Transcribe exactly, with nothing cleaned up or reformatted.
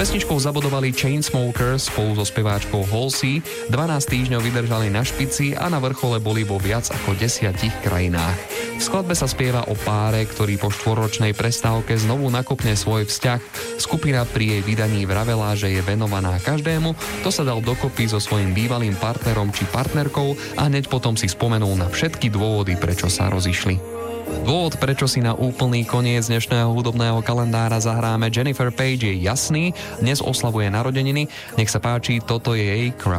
pesničkou zabodovali Chainsmokers spolu so speváčkou Halsey, dvanásť týždňov vydržali na špici a na vrchole boli vo viac ako desiatich krajinách. V skladbe sa spieva o páre, ktorý po štvorročnej prestávke znovu nakopne svoj vzťah. Skupina pri jej vydaní vravela, že je venovaná každému, kto sa dal dokopy so svojím bývalým partnerom či partnerkou a hneď potom si spomenul na všetky dôvody, prečo sa rozišli. Dôvod, prečo si na úplný koniec dnešného hudobného kalendára zahráme Jennifer Page, je jasný. Dnes oslavuje narodeniny. Nech sa páči, toto je jej Cry.